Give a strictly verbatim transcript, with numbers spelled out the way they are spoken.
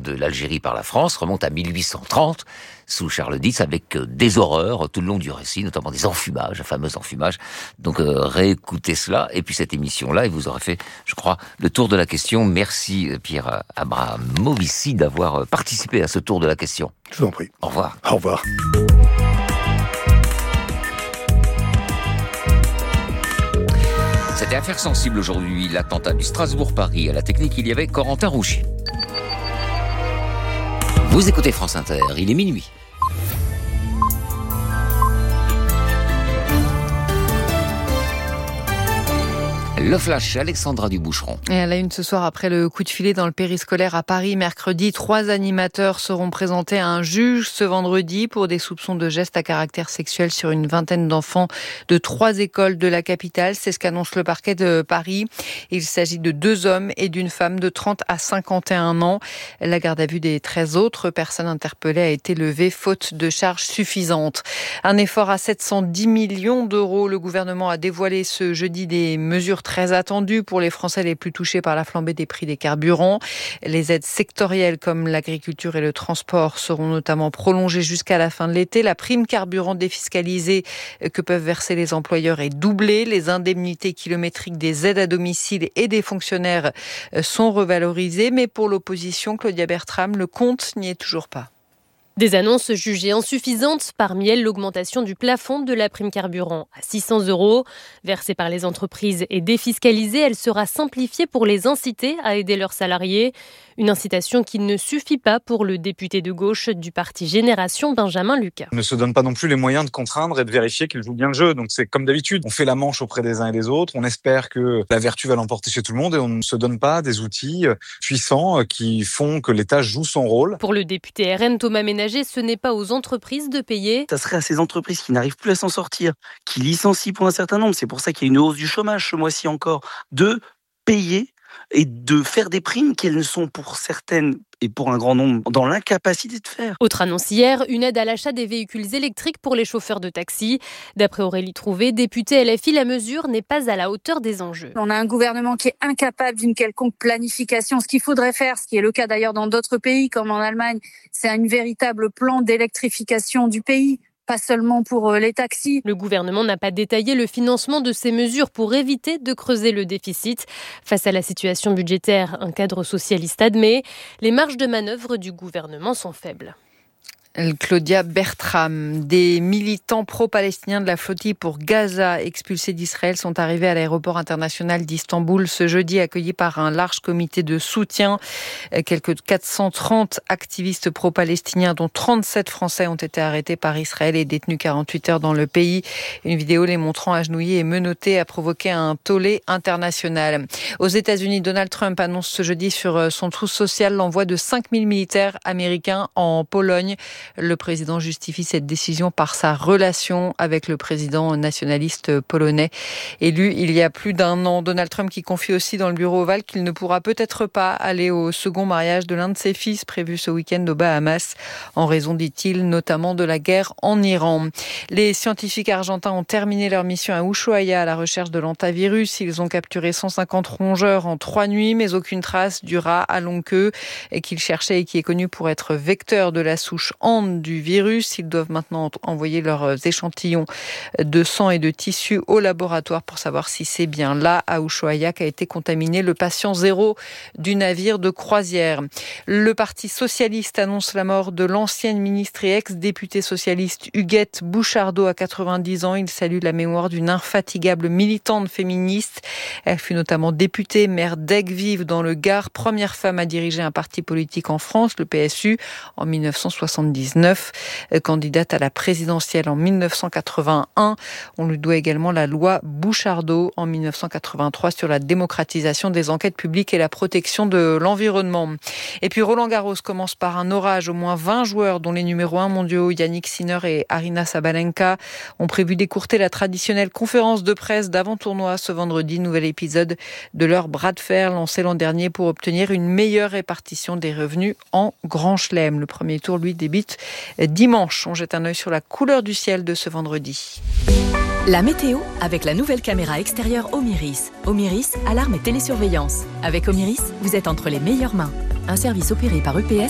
de l'Algérie par la France remonte à mille huit cent trente, sous Charles dix, avec des horreurs tout le long du récit, notamment des enfumages, un fameux enfumage. Donc euh, réécoutez cela, et puis cette émission-là, et vous aurez fait, je crois, le tour de la question. Merci Pierre Abramovici d'avoir participé à ce tour de la question. Je vous en prie. Au revoir. Au revoir. C'était Affaires sensibles aujourd'hui, l'attentat du Strasbourg-Paris. À la technique, il y avait Corentin Rouchy. Vous écoutez France Inter, il est minuit. Le flash, Alexandra Duboucheron. Et elle a une ce soir après le coup de filet dans le périscolaire à Paris. Mercredi, trois animateurs seront présentés à un juge ce vendredi pour des soupçons de gestes à caractère sexuel sur une vingtaine d'enfants de trois écoles de la capitale. C'est ce qu'annonce le parquet de Paris. Il s'agit de deux hommes et d'une femme de trente à cinquante et un ans. La garde à vue des treize autres personnes interpellées a été levée faute de charges suffisantes. Un effort à sept cent dix millions d'euros. Le gouvernement a dévoilé ce jeudi des mesures très très attendu pour les Français les plus touchés par la flambée des prix des carburants. Les aides sectorielles comme l'agriculture et le transport seront notamment prolongées jusqu'à la fin de l'été. La prime carburant défiscalisée que peuvent verser les employeurs est doublée. Les indemnités kilométriques des aides à domicile et des fonctionnaires sont revalorisées. Mais pour l'opposition, Claudia Bertram, le compte n'y est toujours pas. Des annonces jugées insuffisantes, parmi elles l'augmentation du plafond de la prime carburant à six cents euros. Versée par les entreprises et défiscalisée, elle sera simplifiée pour les inciter à aider leurs salariés. Une incitation qui ne suffit pas pour le député de gauche du parti Génération, Benjamin Lucas. On ne se donne pas non plus les moyens de contraindre et de vérifier qu'ils jouent bien le jeu. Donc c'est comme d'habitude, on fait la manche auprès des uns et des autres, on espère que la vertu va l'emporter chez tout le monde et on ne se donne pas des outils puissants qui font que l'État joue son rôle. Pour le député R N Thomas Ménager, ce n'est pas aux entreprises de payer. Ça serait à ces entreprises qui n'arrivent plus à s'en sortir, qui licencient pour un certain nombre, c'est pour ça qu'il y a une hausse du chômage ce mois-ci encore, de payer et de faire des primes qu'elles sont pour certaines et pour un grand nombre dans l'incapacité de faire. Autre annonce hier, une aide à l'achat des véhicules électriques pour les chauffeurs de taxi. D'après Aurélie Trouvé, députée L F I, la mesure n'est pas à la hauteur des enjeux. On a un gouvernement qui est incapable d'une quelconque planification. Ce qu'il faudrait faire, ce qui est le cas d'ailleurs dans d'autres pays comme en Allemagne, c'est un véritable plan d'électrification du pays. Pas seulement pour les taxis. Le gouvernement n'a pas détaillé le financement de ces mesures pour éviter de creuser le déficit. Face à la situation budgétaire, un cadre socialiste admet, les marges de manœuvre du gouvernement sont faibles. Claudia Bertram. Des militants pro-palestiniens de la flottille pour Gaza expulsés d'Israël sont arrivés à l'aéroport international d'Istanbul ce jeudi, accueillis par un large comité de soutien. Quelques quatre cent trente activistes pro-palestiniens, dont trente-sept Français, ont été arrêtés par Israël et détenus quarante-huit heures dans le pays. Une vidéo les montrant agenouillés et menottés a provoqué un tollé international. Aux États-Unis, Donald Trump annonce ce jeudi sur son trousse sociale l'envoi de cinq mille militaires américains en Pologne. Le président justifie cette décision par sa relation avec le président nationaliste polonais. Élu il y a plus d'un an, Donald Trump qui confie aussi dans le bureau ovale qu'il ne pourra peut-être pas aller au second mariage de l'un de ses fils prévu ce week-end aux Bahamas, en raison, dit-il, notamment de la guerre en Iran. Les scientifiques argentins ont terminé leur mission à Ushuaia à la recherche de l'hantavirus. Ils ont capturé cent cinquante rongeurs en trois nuits, mais aucune trace du rat à longue queue qu'ils cherchaient et qui est connu pour être vecteur de la souche du virus. Ils doivent maintenant envoyer leurs échantillons de sang et de tissu au laboratoire pour savoir si c'est bien là, à Ushuaia, qu'a été contaminé le patient zéro du navire de croisière. Le Parti socialiste annonce la mort de l'ancienne ministre et ex-députée socialiste Huguette Bouchardot à quatre-vingt-dix ans. Il salue la mémoire d'une infatigable militante féministe. Elle fut notamment députée, maire d'Aigues-Vives dans le Gard, première femme à diriger un parti politique en France, le P S U, en dix-neuf cent soixante-dix-neuf. Candidate à la présidentielle en dix-neuf cent quatre-vingt-un. On lui doit également la loi Bouchardot en dix-neuf cent quatre-vingt-trois sur la démocratisation des enquêtes publiques et la protection de l'environnement. Et puis Roland Garros commence par un orage. Au moins vingt joueurs, dont les numéros un mondiaux Yannick Sinner et Aryna Sabalenka, ont prévu d'écourter la traditionnelle conférence de presse d'avant-tournoi ce vendredi. Nouvel épisode de leur bras de fer lancé l'an dernier pour obtenir une meilleure répartition des revenus en Grand Chelem. Le premier tour, lui, débute dimanche. On jette un œil sur la couleur du ciel de ce vendredi. La météo avec la nouvelle caméra extérieure Omiris. Omiris, alarme et télésurveillance. Avec Omiris, vous êtes entre les meilleures mains. Un service opéré par E P S